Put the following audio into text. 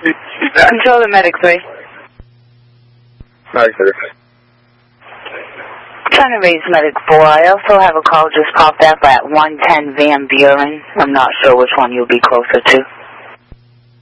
Control the medic 3. Medic 3. Trying to raise medic 4. I also have a call just popped up at 110 Van Buren. I'm not sure which one you'll be closer to.